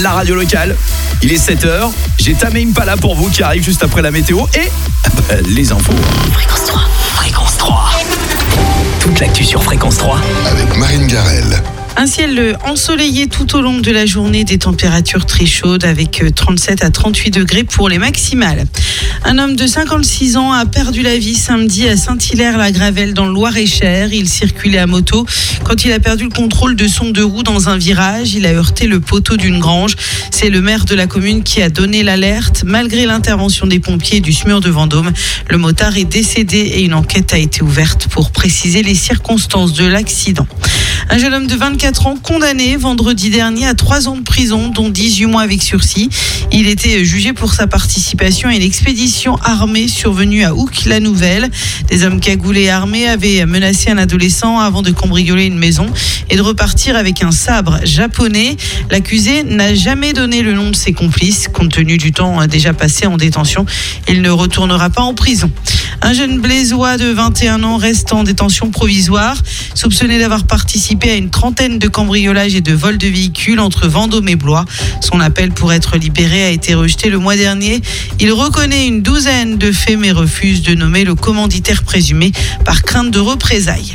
la radio locale. Il est 7h, j'ai Tame Impala pour vous qui arrive juste après la météo et les infos. Fréquence 3. Fréquence 3. Toute l'actu sur Fréquence 3. Avec Marine Garel. Un ciel ensoleillé tout au long de la journée, des températures très chaudes avec 37 à 38 degrés pour les maximales. Un homme de 56 ans a perdu la vie samedi à Saint-Hilaire-la-Gravelle dans le Loir-et-Cher. Il circulait à moto. Quand il a perdu le contrôle de son deux roues dans un virage, il a heurté le poteau d'une grange. C'est le maire de la commune qui a donné l'alerte. Malgré l'intervention des pompiers et du SMUR de Vendôme, le motard est décédé et une enquête a été ouverte pour préciser les circonstances de l'accident. Un jeune homme de 24 ans condamné vendredi dernier à 3 ans de prison, dont 18 mois avec sursis. Il était jugé pour sa participation à une expédition armée survenue à Oucques-la-Nouvelle. Des hommes cagoulés et armés avaient menacé un adolescent avant de cambrioler une maison et de repartir avec un sabre japonais. L'accusé n'a jamais donné le nom de ses complices. Compte tenu du temps déjà passé en détention, il ne retournera pas en prison. Un jeune blésois de 21 ans reste en détention provisoire, soupçonné d'avoir participé à une trentaine de cambriolages et de vols de véhicules entre Vendôme et Blois. Son appel pour être libéré a été rejeté le mois dernier. Il reconnaît une douzaine de faits mais refuse de nommer le commanditaire présumé par crainte de représailles.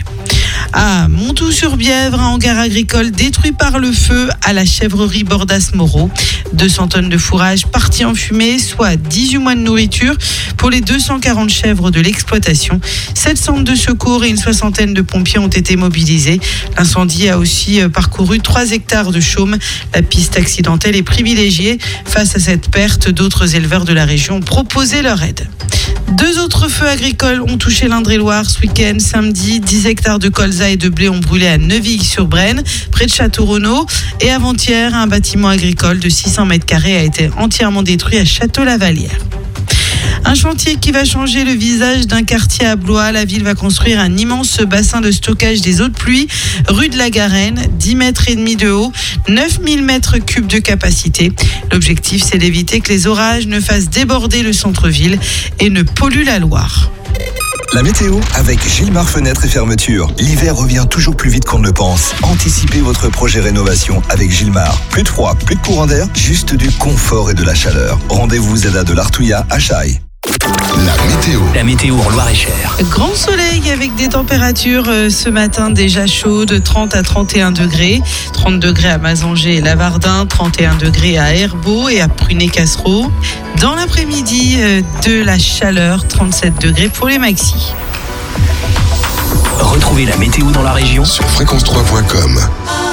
À Montoux-sur-Bièvre, un hangar agricole détruit par le feu à la chèvrerie Bordas-Moreau. 200 tonnes de fourrage parties en fumée, soit 18 mois de nourriture pour les 240 chèvres de l'exploitation. 7 centres de secours et une soixantaine de pompiers ont été mobilisés. L'incendie a aussi parcouru 3 hectares de chaume. La piste accidentelle est privilégiée. Face à cette perte, d'autres éleveurs de la région ont proposé leur aide. 2 autres feux agricoles ont touché l'Indre-et-Loire ce week-end. Samedi, 10 hectares de colza et de blé ont brûlé à Neuville-sur-Brenne, près de Château-Renaud. Et avant-hier, un bâtiment agricole de 600 mètres carrés a été entièrement détruit à Château-Lavalière. Un chantier qui va changer le visage d'un quartier à Blois. La ville va construire un immense bassin de stockage des eaux de pluie, rue de la Garenne, 10 mètres et demi de haut, 9000 mètres cubes de capacité. L'objectif, c'est d'éviter que les orages ne fassent déborder le centre-ville et ne polluent la Loire. La météo avec Gilmar Fenêtres et Fermetures. L'hiver revient toujours plus vite qu'on ne le pense. Anticipez votre projet rénovation avec Gilmar. Plus de froid, plus de courant d'air, juste du confort et de la chaleur. Rendez-vous ZADA de l'Artouillat à Chaille. La météo en Loir-et-Cher. Grand soleil avec des températures ce matin déjà chaudes, 30 à 31 degrés. 30 degrés à Mazanger et Lavardin, 31 degrés à Herbeau et à Prunay-Cassereau. Dans l'après-midi, de la chaleur, 37 degrés pour les maxis. Retrouvez la météo dans la région Sur fréquence3.com.